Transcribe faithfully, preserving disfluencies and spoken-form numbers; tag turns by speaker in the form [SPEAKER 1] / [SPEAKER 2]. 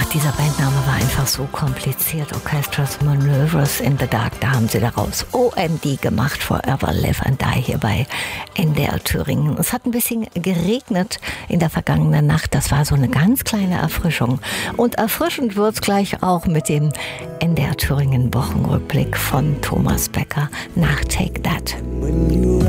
[SPEAKER 1] Dieser Bandname war einfach so kompliziert. Orchestras Manoeuvres in the Dark, da haben sie daraus O M D gemacht, Forever Live and Die hier bei N D R Thüringen. Es hat ein bisschen geregnet in der vergangenen Nacht. Das war so eine ganz kleine Erfrischung. Und erfrischend wird es gleich auch mit dem N D R Thüringen Wochenrückblick von Thomas Becker nach Take That.